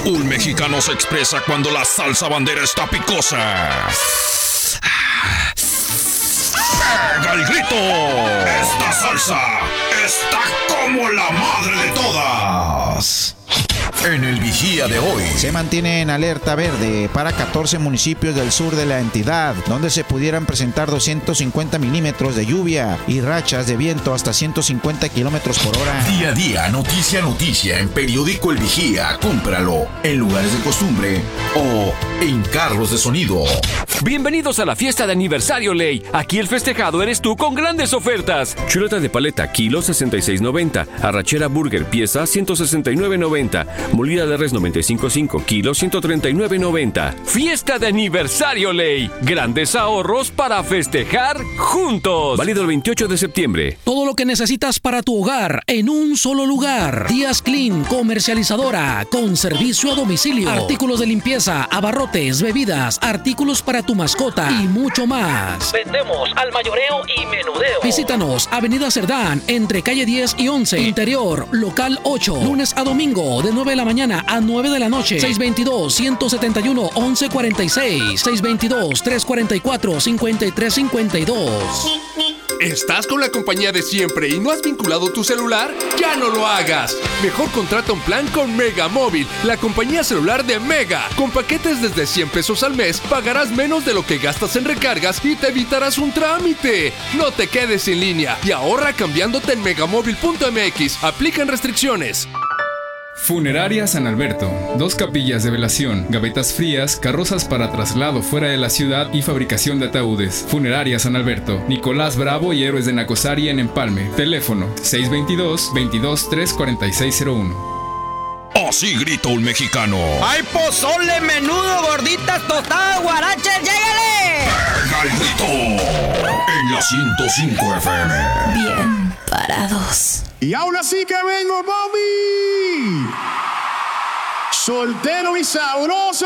Un mexicano se expresa cuando la salsa bandera está picosa. ¡Pega el grito! ¡Esta salsa está como la madre de todas! En el Vigía de hoy se mantiene en alerta verde para 14 municipios del sur de la entidad, donde se pudieran presentar 250 milímetros de lluvia y rachas de viento hasta 150 kilómetros por hora. Día a día, noticia a noticia en Periódico El Vigía. Cómpralo en lugares de costumbre o en carros de sonido. Bienvenidos a la fiesta de aniversario Ley. Aquí el festejado eres tú con grandes ofertas. Chuleta de paleta, kilo 66.90. Arrachera burger, pieza 169.90. Molida de res 95.5, kilo 139.90. Fiesta de aniversario Ley. Grandes ahorros para festejar juntos. Válido el 28 de septiembre. Todo lo que necesitas para tu hogar en un solo lugar. Díaz Clean, comercializadora con servicio a domicilio. Artículos de limpieza, abarrotes, bebidas, artículos para tu mascota y mucho más. Vendemos al mayoreo y menudeo. Visítanos, Avenida Cerdán, entre calle 10 y 11. Interior, local 8. Lunes a domingo, de 9 de la mañana a 9 de la noche. 622-171-1146. 622-344-5352. ¿Estás con la compañía de siempre y no has vinculado tu celular? ¡Ya no lo hagas! Mejor contrata un plan con Mega Móvil, la compañía celular de Mega. Con paquetes desde 100 pesos al mes, pagarás menos de lo que gastas en recargas y te evitarás un trámite. No te quedes sin línea y ahorra cambiándote en megamóvil.mx. Aplican restricciones. Funeraria San Alberto. 2 capillas de velación, gavetas frías, carrozas para traslado fuera de la ciudad y fabricación de ataúdes. Funeraria San Alberto. Nicolás Bravo y Héroes de Nacosari en Empalme. Teléfono 622-22-34601. Así grita un mexicano. ¡Hay pozole, menudo, gorditas, tostadas, guaraches, llégale! ¡Pega el grito! En la 105 FM. Bien parados. Y ahora sí que vengo, Bobby. Soltero y sabroso.